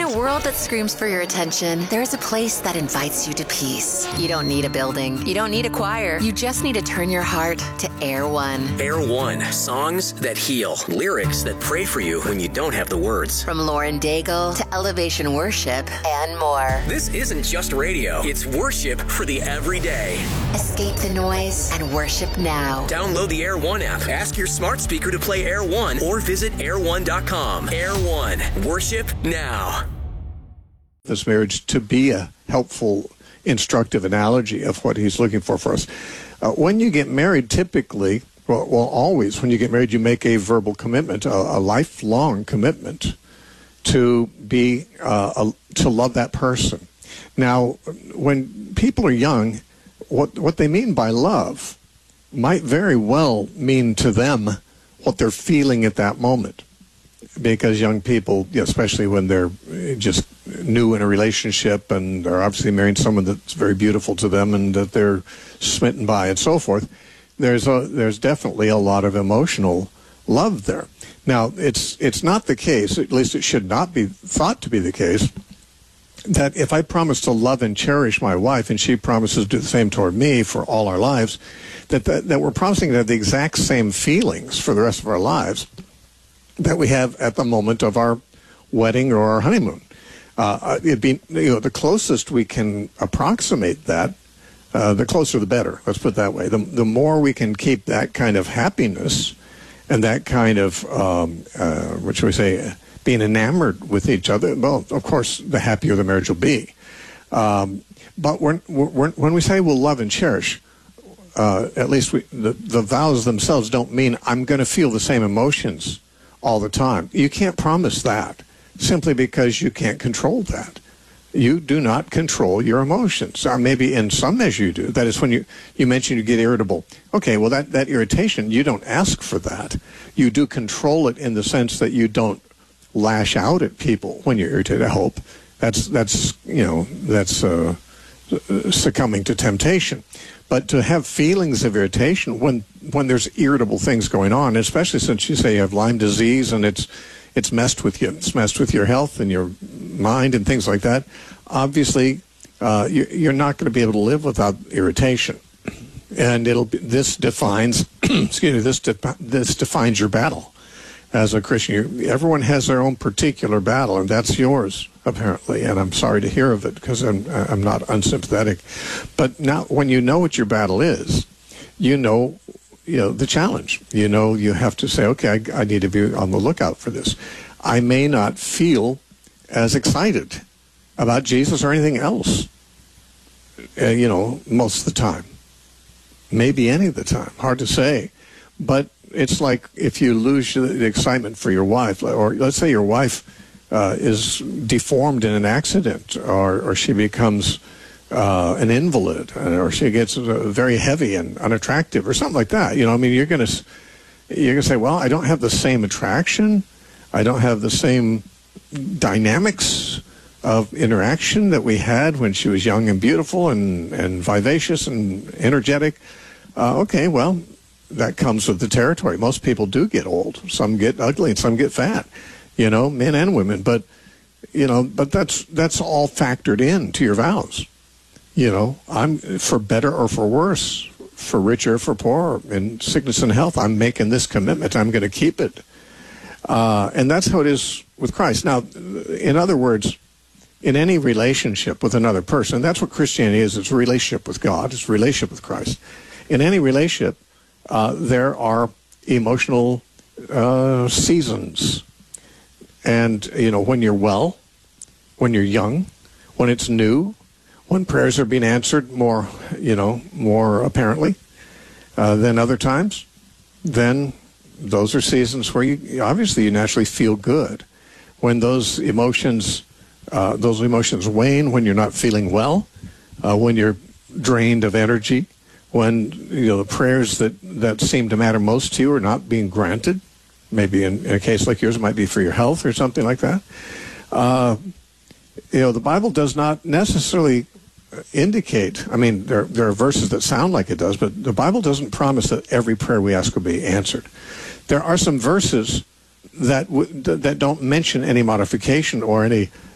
a world that screams for your attention, there's a place that invites you to peace. You don't need a building. You don't need a choir. You just need to turn your heart to Air One. Air One. Songs that heal. Lyrics that pray for you when you don't have the words. From Lauren Daigle to Elevation Worship and more. This isn't just radio. It's worship for the everyday. Escape the noise and worship now. Download the Air One app. Ask your smart speaker to play Air One or visit air1.com. Air One. Worship now. This marriage to be a helpful, instructive analogy of what he's looking for us. When you get married, typically, well, always, when you get married, you make a verbal commitment, a lifelong commitment to be, to love that person. Now, when people are young, what they mean by love might very well mean to them what they're feeling at that moment. Because young people, especially when they're just new in a relationship and are obviously marrying someone that's very beautiful to them and that they're smitten by and so forth, there's definitely a lot of emotional love there. Now, it's not the case, at least it should not be thought to be the case, that if I promise to love and cherish my wife and she promises to do the same toward me for all our lives, that we're promising to have the exact same feelings for the rest of our lives that we have at the moment of our wedding or our honeymoon. It'd be, the closest we can approximate that, the closer the better. Let's put it that way. The more we can keep that kind of happiness and that kind of, what should we say, being enamored with each other, well, of course, the happier the marriage will be. But when we say we'll love and cherish, at least the vows themselves don't mean I'm going to feel the same emotions all the time. You can't promise that simply because you can't control that. You do not control your emotions. Or maybe in some measure you do. That is when you mentioned you get irritable. Okay, well, that irritation, you don't ask for that. You do control it in the sense that you don't lash out at people when you're irritated, I hope. That's succumbing to temptation. But to have feelings of irritation when there's irritable things going on, especially since you say you have Lyme disease and it's messed with you, it's messed with your health and your mind and things like that, obviously you're not going to be able to live without irritation. And this defines this defines your battle as a Christian. Everyone has their own particular battle, and that's yours, apparently, and I'm sorry to hear of it because I'm not unsympathetic. But now, when you know what your battle is, you know the challenge. You have to say, okay, I need to be on the lookout for this. I may not feel as excited about Jesus or anything else, most of the time. Maybe any of the time. Hard to say. But it's like if you lose the excitement for your wife, or let's say your wife is deformed in an accident, or she becomes an invalid, or she gets very heavy and unattractive, or something like that. You're gonna say, well, I don't have the same attraction, I don't have the same dynamics of interaction that we had when she was young and beautiful and vivacious and energetic. Okay, well, that comes with the territory. Most people do get old. Some get ugly and some get fat, men and women. But that's all factored into your vows. I'm for better or for worse, for richer or for poorer, in sickness and health. I'm making this commitment. I'm going to keep it. And that's how it is with Christ. Now, in other words, in any relationship with another person, that's what Christianity is. It's a relationship with God. It's a relationship with Christ. In any relationship, there are emotional seasons. And, when you're well, when you're young, when it's new, when prayers are being answered more apparently than other times, then those are seasons where you naturally feel good. When those emotions wane, when you're not feeling well, when you're drained of energy, when the prayers that seem to matter most to you are not being granted, maybe in a case like yours it might be for your health or something like that. The Bible does not necessarily indicate, there are verses that sound like it does, but the Bible doesn't promise that every prayer we ask will be answered. There are some verses that don't mention any modification or any